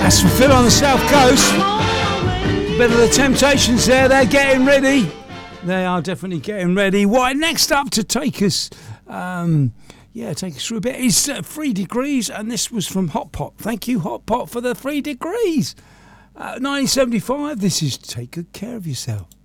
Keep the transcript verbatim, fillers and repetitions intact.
That's from Phil on the South Coast. Bit of the Temptations there, they're getting ready. They are definitely getting ready. Right, next up to take us, um, yeah, take us through a bit is uh, Three Degrees, and this was from Hot Pot. Thank you, Hot Pot, for the Three Degrees. Uh, nineteen seventy-five, this is Take Good Care of Yourself.